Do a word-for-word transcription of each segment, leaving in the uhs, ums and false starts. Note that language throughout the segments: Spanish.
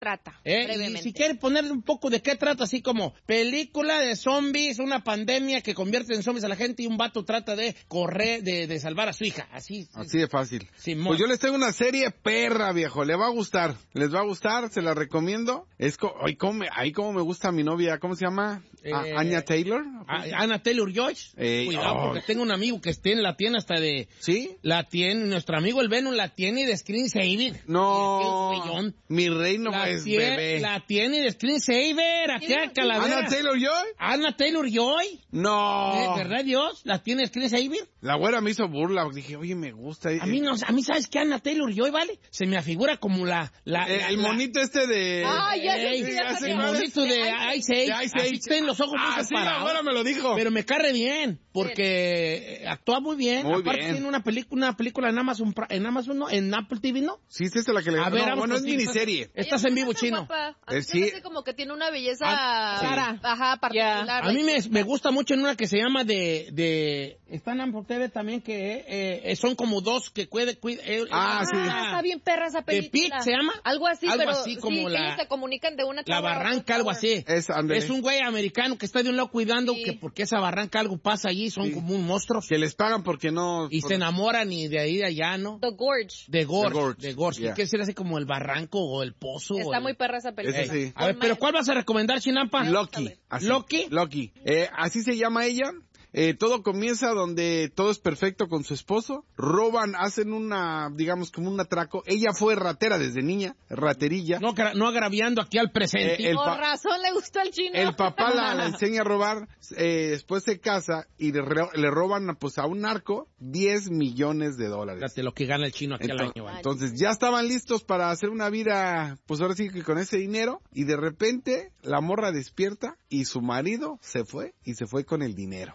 trata? Eh, brevemente. Y si quiere ponerle un poco de qué trata, así como película de zombies, una pandemia que convierte en zombies a la gente y un vato trata de correr, de, de salvar a su hija. Así. Así de fácil. Simón. Pues yo les tengo una serie perra, viejo. Le va a gustar. Les va a gustar, se la recomiendo. Es co ay, cómo me, ay, cómo me gusta mi novia. ¿Cómo se llama? Eh, A- Anya Taylor. A- Anna Taylor-Joy. Eh, Cuidado, oh. porque tengo un amigo que tiene, la tiene hasta de... ¿Sí? La tiene, nuestro amigo el Venom la tiene de screensaver. No. Y es que es güeyón. Mi reino La es tiene, bebé. la tiene de screensaver. Acá, calavera. ¿Anya Taylor-Joy? Anna Taylor-Joy. No. ¿Eh, ¿Verdad, Dios? ¿La tiene de screensaver? La güera me hizo burla. Dije, oye, me gusta. A mí no, a mí ¿sabes qué? Anna Taylor-Joy, ¿vale? Se me afigura como la... la, Eh, la el la- monito este de... Ah, ya sé, Ey, sí, ya sé el cuál es. monito de Ice Age. De Ice Age. Así tienen los ojos muy Ah, sí, la separados. güera me lo dijo. Pero me carre bien, porque eh, actúa muy bien. Muy Aparte bien. tiene una película, una película en Amazon, Pri- en Amazon, ¿no? En Apple T V, ¿no? Sí, es esta la que le... A ver, no, vamos bueno, es contigo. miniserie. Estás Ella en se vivo, me hace chino. guapa. A Eh, mí se me sí. hace como que tiene una belleza Ah, sí. ajá, particular. A mí me, like, me gusta mucho en una que se llama de... de está en Apple T V también, que eh, son como dos que cuide... cuide eh, Ah, sí. Ah, está bien perra esa ¿De película. Pete se llama? Algo así, Algo pero así como sí, que la- ellos se comunican de una La tower a barranca, otra algo tower. así. Es, ándale. Es un güey americano que está de un lado cuidando Sí. que porque esa barranca algo pasa allí, son Sí. como un monstruos. Que les pagan porque no... Y por- se enamoran y de ahí de allá, ¿no? The Gorge. De Gorge, The Gorge, de Gorge, yeah. que quiere decir así como el barranco o el pozo. o Está el- muy perra esa película. Ese sí. A ver, pero ¿cuál vas a recomendar, Chinampa? Loki. Así. ¿Loki? Loki. Eh, así se llama ella. Eh, todo comienza donde todo es perfecto con su esposo. Roban, hacen una, digamos, como un atraco. Ella fue ratera desde niña, raterilla. No, gra- no agraviando aquí al presente. Eh, el Por pa- razón le gustó al chino. El papá la, la enseña a robar, eh, después se casa y le, re- le roban pues a un narco diez millones de dólares. Fíjate lo que gana el chino aquí al Entonces, año. ¿vale? entonces ya estaban listos para hacer una vida, pues ahora sí que con ese dinero, y de repente la morra despierta y su marido se fue y se fue con el dinero.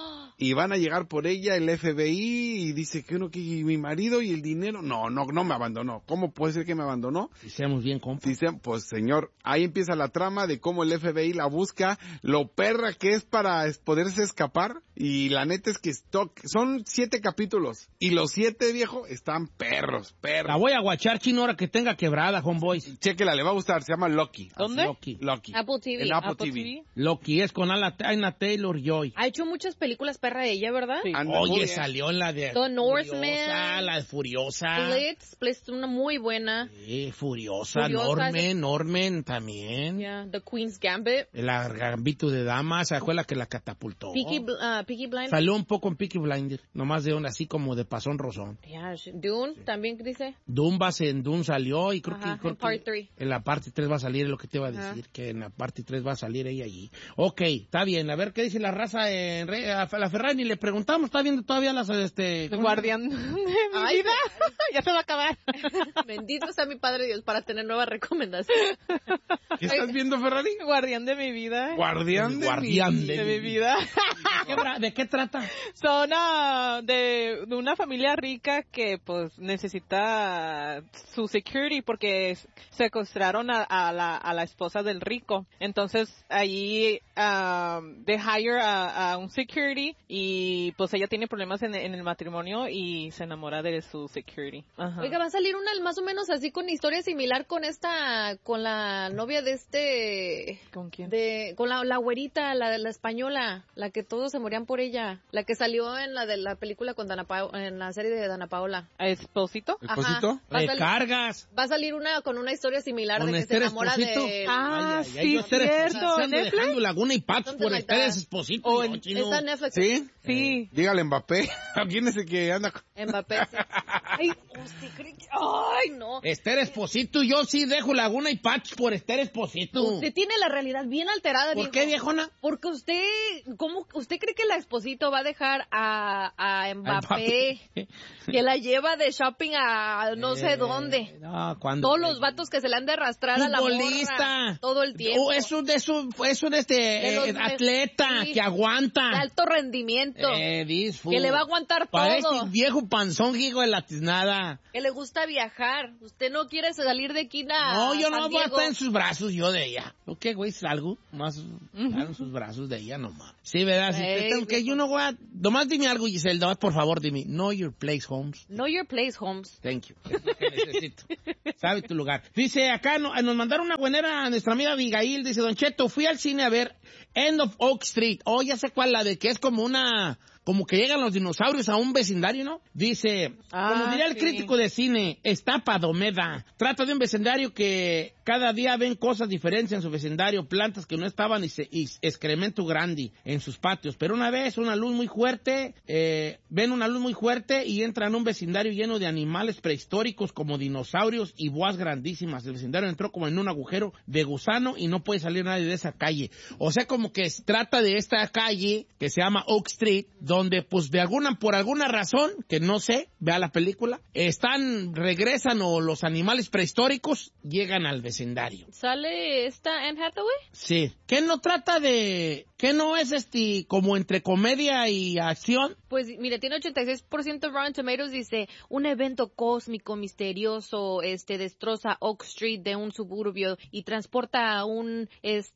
Y van a llegar por ella el F B I y dice que uno que y mi marido y el dinero, no, no, no me abandonó. ¿Cómo puede ser que me abandonó? Y seamos bien compas. Dice, pues señor, ahí empieza la trama de cómo el F B I la busca, lo perra que es para es- poderse escapar, y la neta es que esto- son siete capítulos, y los siete, viejo, están perros, perros. La voy a guachar, chino, ahora que tenga quebrada, homeboys. Chéquela, le va a gustar, se llama Loki. ¿Dónde? Loki. Loki. Apple T V. En Apple, Apple T V. T V. Loki es con Anna Anna Taylor-Joy. Ha hecho muchas películas perra ella, ¿verdad? Sí. Anda muy Oye, bien. salió en la de... The Northman. Furiosa, la de Furiosa. Blitz, Blitz, una muy buena. Sí, Furiosa, Furiosa, Norman, ese- Norman también. Yeah, The Queen's Gambit. El Gambito de Dama, esa fue la que la catapultó. Peaky, Bl- uh, Peaky Blinders. Salió un poco en Peaky Blinder, nomás de un así como de pasón rozón. Yeah, she- Dune también dice. Doom va en Doom salió y creo Ajá, que, creo en part que three. en la parte tres va a salir, es lo que te iba a Ajá. decir, que en la parte tres va a salir ella allí. Ok, está bien, a ver qué dice la raza en Re- a la Ferrari, le preguntamos, está viendo todavía las, este... El guardián de mi Ay, vida. ya se va a acabar. Bendito sea mi Padre Dios para tener nuevas recomendaciones. ¿Qué estás viendo, Ferrari? Guardián de mi vida. Guardián de Guardián mi- de de mi mi vida. ¿Qué tra- ¿De qué trata? Son ah, de, de una familia rica que pues necesita su security porque s- secuestraron a, a la, a la esposa del rico. Entonces ahí um, they hire a, a un security y pues ella tiene problemas en, en el matrimonio y se enamora de su security. Ajá. Oiga, va a salir una más o menos así con historia similar con esta, con la novia de este, ¿Con quién? de, con la, la güerita, la de la española, la que todos se morían por ella, la que salió en la de la película con Dana Pa- en la serie de Dana Paola. ¿Esposito? ¿Esposito? Va a salir- Recargas. Va a salir una con una historia similar Con de que Esther se enamora Esposito. de... Ah, Ay, ay, ay, sí, yo Esther cierto, Esposito, ¿en ando Netflix? dejando Laguna y Pax Something por like Esther that. Esposito. O yo, en- chino. Está en Netflix. ¿Sí? Sí. Dígale Mbappé. ¿Quién es el que anda con... Mbappé. Sí. Ay, usted cree que- Ay, no. Esther Esposito, yo sí dejo Laguna y Pax por Esther Esposito. Usted tiene la realidad bien alterada, ¿Por viejo. qué, viejona? Porque usted, ¿cómo? ¿Usted cree que la Esposito va a dejar a, a Mbappé, Mbappé. que la lleva de shopping a no sé Eh, dónde? No, cuando... Todos los vatos que se le han de arrastrar a la Futbolista. morra todo el tiempo. Oh, es un, es un, es un este, De los eh, me- atleta sí. que aguanta. De alto De movimiento. Eh, disfruta. Que le va a aguantar todo. Parece viejo panzón, hijo de la tiznada. Que le gusta viajar. Usted no quiere salir de aquí nada. No, yo no voy a estar en sus brazos, yo de ella. ¿Lo qué, güey? Salgo más en sus brazos de ella nomás. Sí, ¿verdad? Si Hey, usted, que yo no voy a... Nomás dime algo, Giselle, nomás por favor, dime. Know your place, Holmes. Know your place, Holmes. Thank you. Es lo que necesito. Sabe tu lugar. Dice, acá no, nos mandaron una buenera a nuestra amiga Abigail. Dice, Don Cheto, fui al cine a ver End of Oak Street. Oh, ya sé cuál, la de que es como una... Como que llegan los dinosaurios a un vecindario, ¿no? Dice, Ah, como diría el sí. crítico de cine, está padomeda. Trata de un vecindario que cada día ven cosas diferentes en su vecindario, plantas que no estaban y, se, y excremento grande en sus patios. Pero una vez una luz muy fuerte, eh, ven una luz muy fuerte y entran a un vecindario lleno de animales prehistóricos como dinosaurios y boas grandísimas. El vecindario entró como en un agujero de gusano y no puede salir nadie de esa calle. O sea, como que se trata de esta calle que se llama Oak Street, donde pues de alguna, por alguna razón, que no sé, vea la película, están, regresan o los animales prehistóricos llegan al vecindario. ¿Sale esta Anne Hathaway? Sí. ¿Qué no trata de, qué no es este, como entre comedia y acción? Pues mire, tiene ochenta y seis por ciento Rotten Tomatoes, dice, un evento cósmico misterioso, este, destroza Oak Street de un suburbio y transporta a un,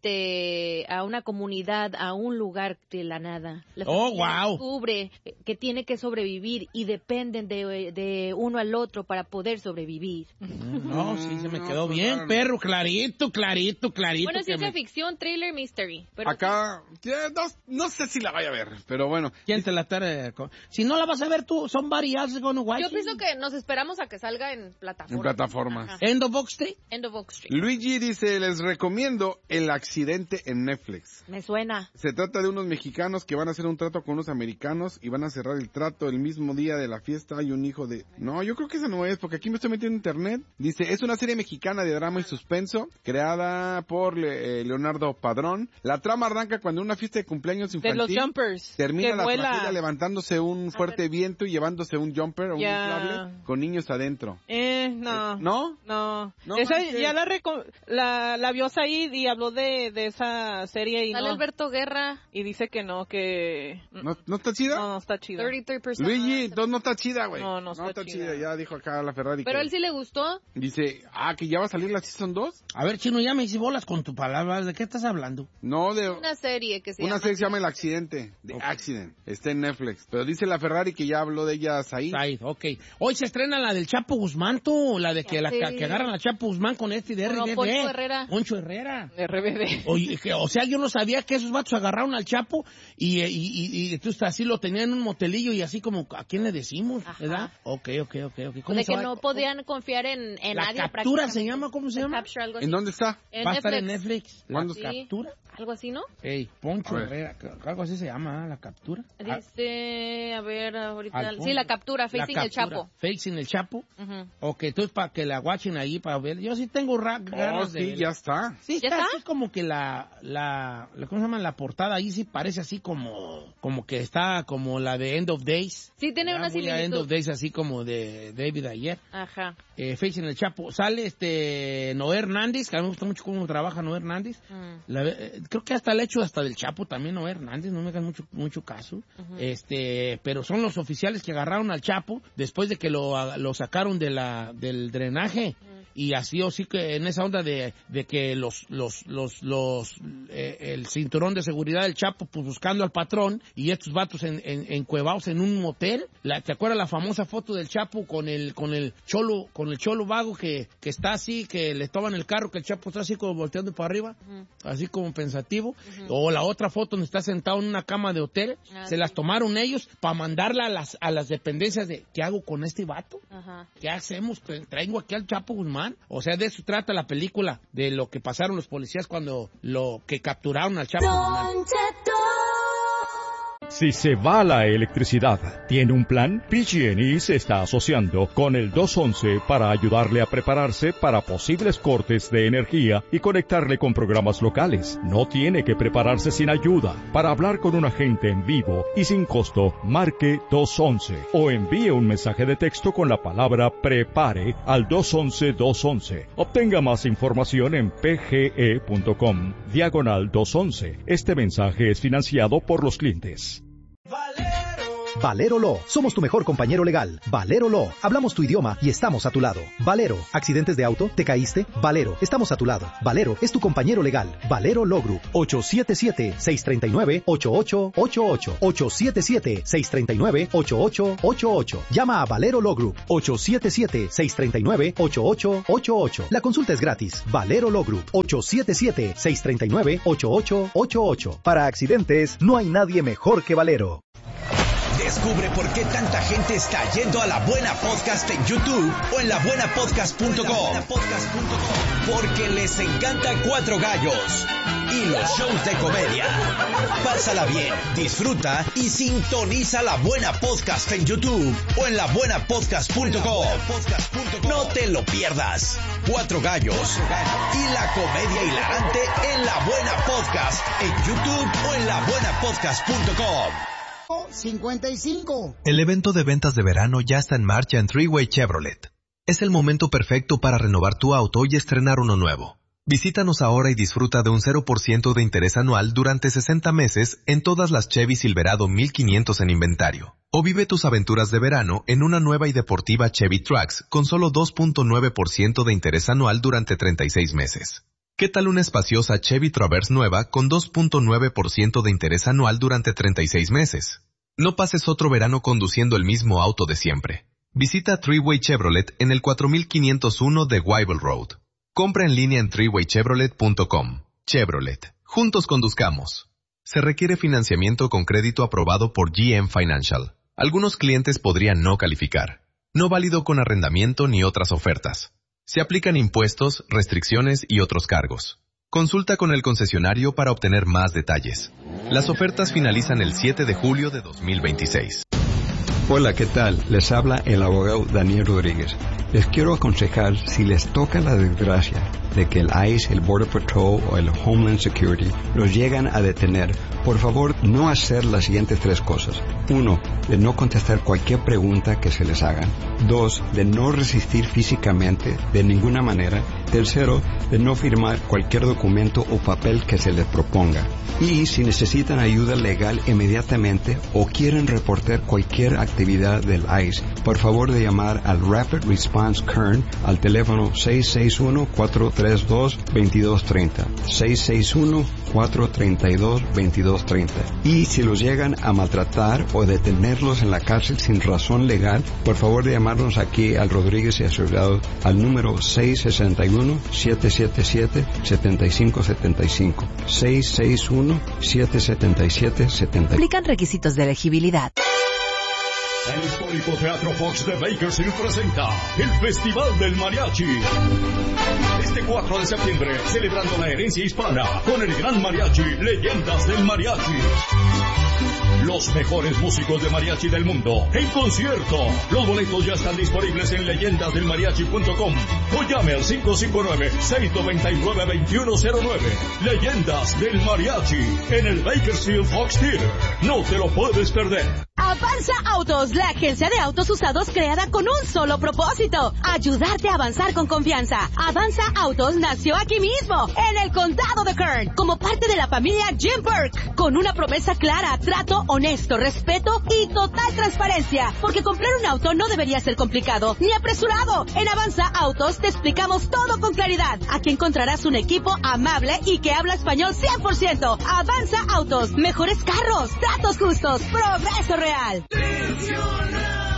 este, a una comunidad, a un lugar de la nada. La Oh, familia wow. descubre que tiene que sobrevivir y dependen de, de uno al otro para poder sobrevivir. No, sí, se me No, quedó pues, bien, claro. perro, clarito, clarito, clarito. Bueno, que ciencia me- ficción, thriller, mystery. Pero Acá, ya, no, no sé si la vaya a ver, pero bueno. ¿Quién te la tarde? Si no la vas a ver tú, somebody else is gonna watch yo it. pienso que nos esperamos a que salga en plataformas. En plataformas. Ajá. End of Oak Street. End of Oak Street. Luigi dice, les recomiendo El Accidente en Netflix. Me suena. Se trata de unos mexicanos que van a hacer un trato con unos americanos y van a cerrar el trato el mismo día de la fiesta. Hay un hijo de... No, yo creo que esa no es, porque aquí me estoy metiendo en internet. Dice, es una serie mexicana de drama y suspenso, creada por Le- eh, Leonardo Padrón. La trama arranca cuando en una fiesta de cumpleaños De infantil los jumpers. termina que la vuela. tragedia levantándose un fuerte viento y llevándose un jumper, un Ya. inflable, con niños adentro. Eh, no. Eh, ¿No? No. No Esa manches. ya la, reco- la la vio Said y habló de, de esa serie y Sale no. Alberto Guerra, Y dice que no, que... ¿No, ¿no está chida? No, no está chida. treinta y tres por ciento. Luigi, no, no está chida, güey. No, no está chida. Ya dijo acá la Ferrari. Pero que- él sí le gustó. Dice, ah, que ya va a salir la Season dos. A ver, Chino, ya me hice bolas con tu palabra. ¿De qué estás hablando? No, de... Una serie que se Una llama... serie que se llama El Accidente. The Accident. Está en Netflix. Pero dice la Ferrari que ya habló de ella Said. Ahí, ok. Hoy se estrena la del Chapo Guzmán, tú. La de que, la, Sí. que agarran al Chapo Guzmán con este de Con R B D. Poncho Herrera. Poncho Herrera. R B D. Oye, que, o sea, yo no sabía que esos vatos agarraron al Chapo y, y, y, y entonces así lo tenían en un motelillo y así como, ¿a quién le decimos? Ajá. ¿Verdad? Ok, ok, ok, ok. ¿Cómo De se que va? no podían confiar en, en La nadie. Captura se prácticamente. llama, ¿cómo se The llama? Capture, algo así. ¿En dónde está? En Va a estar en Netflix. Netflix. ¿La ¿Cuándo? Sí. captura? Algo así, ¿no? Ey, Poncho A ver. Herrera, algo así se llama, ¿eh? La captura. Ah, Dice, a ver, ahorita... Alfonso. Sí, la captura, La Facing el captura. Chapo. Facing el Chapo. Ujú. Ok, entonces para que la guachen ahí para ver. Yo sí tengo ra- Oh, ganas de sí, ver. ya está. Sí, ¿Ya está está? así como que la, la, la, ¿cómo se llama? La portada ahí sí parece así como, como que está como la de End of Days. Sí, tiene Ya una muy a End of similitud. Days así como de David ayer. Ajá. Eh, Facing el Chapo. Sale este Noé Hernández, que a mí me gusta mucho cómo trabaja Noé Hernández. Mm. La- eh, creo que hasta el hecho hasta del Chapo también Noé Hernández, no me hagan mucho, mucho caso. Ujú. Este, pero son los oficiales que agarraron al Chapo después de que lo, lo sacaron de la, del drenaje. Y así o sí que en esa onda de, de que los, los, los, los, eh, el cinturón de seguridad del Chapo, pues buscando al patrón, y estos vatos en, en, encuevados en un motel. La, ¿te acuerdas la famosa foto del Chapo con el, con el cholo, con el cholo vago que, que está así, que le toman el carro, que el Chapo está así como volteando para arriba, Ujú. así como pensativo? O la otra foto donde está sentado en una cama de hotel, Ah, se sí. las tomaron ellos para mandarla a las, a las dependencias de, ¿qué hago con este vato? Ajá. ¿Qué hacemos? Tra- Traigo aquí al Chapo Guzmán. O sea, de eso trata la película, de lo que pasaron los policías cuando lo que capturaron al Chapo Guzmán. Si se va la electricidad, ¿tiene un plan? P G and E se está asociando con el dos once para ayudarle a prepararse para posibles cortes de energía y conectarle con programas locales. No tiene que prepararse sin ayuda. Para hablar con un agente en vivo y sin costo, marque dos once o envíe un mensaje de texto con la palabra prepare al dos once dos once. Obtenga más información en pge.com diagonal dos once. Este mensaje es financiado por los clientes. Valero Law. Somos tu mejor compañero legal. Valero Law. Hablamos tu idioma y estamos a tu lado. Valero. ¿Accidentes de auto? ¿Te caíste? Valero. Estamos a tu lado. Valero es tu compañero legal. Valero Law Group. ocho siete siete, seis tres nueve, ocho ocho ocho ocho. ocho siete siete, seis tres nueve, ocho ocho ocho ocho. Llama a Valero Law Group. ocho siete siete, seis tres nueve, ocho ocho ocho ocho. La consulta es gratis. Valero Law Group. ocho siete siete, seis tres nueve, ocho ocho ocho ocho. Para accidentes, no hay nadie mejor que Valero. Descubre por qué tanta gente está yendo a La Buena Podcast en YouTube o en la buena podcast punto com. Porque les encanta Cuatro Gallos y los shows de comedia. Pásala bien, disfruta y sintoniza La Buena Podcast en YouTube o en la buena podcast punto com. No te lo pierdas. Cuatro Gallos y la comedia hilarante en La Buena Podcast en YouTube o en la buena podcast punto com. cincuenta y cinco. El evento de ventas de verano ya está en marcha en Three-Way Chevrolet. Es el momento perfecto para renovar tu auto y estrenar uno nuevo. Visítanos ahora y disfruta de un cero por ciento de interés anual durante sesenta meses en todas las Chevy Silverado mil quinientos en inventario. O vive tus aventuras de verano en una nueva y deportiva Chevy Trax con solo dos punto nueve por ciento de interés anual durante treinta y seis meses. ¿Qué tal una espaciosa Chevy Traverse nueva con dos punto nueve por ciento de interés anual durante treinta y seis meses? No pases otro verano conduciendo el mismo auto de siempre. Visita Three-Way Chevrolet en el cuatro mil quinientos uno de Wyville Road. Compra en línea en three way chevrolet punto com. Chevrolet. Juntos conduzcamos. Se requiere financiamiento con crédito aprobado por G M Financial. Algunos clientes podrían no calificar. No válido con arrendamiento ni otras ofertas. Se aplican impuestos, restricciones y otros cargos. Consulta con el concesionario para obtener más detalles. Las ofertas finalizan el siete de julio de dos mil veintiséis. Hola, ¿qué tal? Les habla el abogado Daniel Rodríguez. Les quiero aconsejar, si les toca la desgracia de que el I C E, el Border Patrol o el Homeland Security los llegan a detener, por favor no hacer las siguientes tres cosas. Uno, de no contestar cualquier pregunta que se les haga. Dos, de no resistir físicamente de ninguna manera. Tercero, de no firmar cualquier documento o papel que se les proponga. Y si necesitan ayuda legal inmediatamente o quieren reportar cualquier actividad del I C E, por favor de llamar al Rapid Response Kern al teléfono seis seis uno, cuatro tres dos, dos dos tres cero. seis seis uno, cuatro tres dos, dos dos tres cero. Y si los llegan a maltratar o detenerlos en la cárcel sin razón legal, por favor de llamarnos aquí al Rodríguez y Asociados al número seis seis uno, siete siete siete, siete cinco siete cinco. seis seis uno, siete siete siete, siete cinco. Aplican requisitos de elegibilidad. El histórico Teatro Fox de Bakersfield presenta el Festival del Mariachi. Este cuatro de septiembre, celebrando la herencia hispana con el gran mariachi Leyendas del Mariachi. Los mejores músicos de mariachi del mundo en concierto. Los boletos ya están disponibles en leyendas del mariachi punto com o llame al cinco cinco nueve, seis nueve nueve, dos uno cero nueve. Leyendas del Mariachi en el Bakersfield Fox Theater. No te lo puedes perder. Avanza Autos, la agencia de autos usados creada con un solo propósito: ayudarte a avanzar con confianza. Avanza Autos nació aquí mismo, en el condado de Kern, como parte de la familia Jim Burke, con una promesa clara: trato honesto, respeto y total transparencia, porque comprar un auto no debería ser complicado ni apresurado. En Avanza Autos te explicamos todo con claridad. Aquí encontrarás un equipo amable y que habla español cien por ciento. Avanza Autos, mejores carros, tratos justos, progreso real. Pensionados,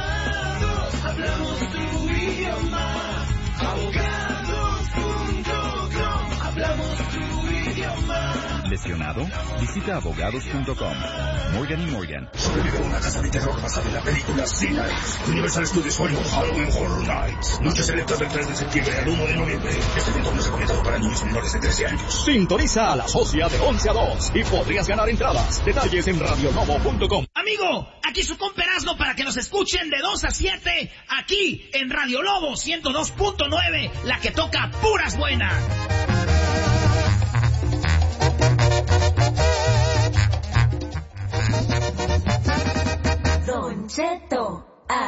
hablamos tu idioma. Abogados punto com, hablamos tu idioma. ¿Lesionado? Visita abogados punto com. Morgan y Morgan. Sobrevivió una casa de terror basada en la película Sea Universal Studios Hollywood Halloween Horror Nights. Noches selectas del tres de septiembre al uno de noviembre. Este evento no es recomendado para niños menores de trece años. Sintoniza a la socia de once a dos y podrías ganar entradas. Detalles en radio novo punto com. Amigo, aquí su compa Erasmo para que nos escuchen de dos a siete aquí en Radio Lobo ciento dos punto nueve, la que toca puras buenas.